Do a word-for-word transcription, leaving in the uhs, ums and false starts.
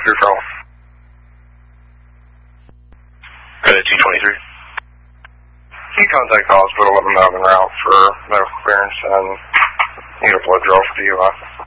for your phone. Got it, two twenty-three. Can you contact the hospital, let them know I'm en route for medical clearance and need a blood draw for D U I?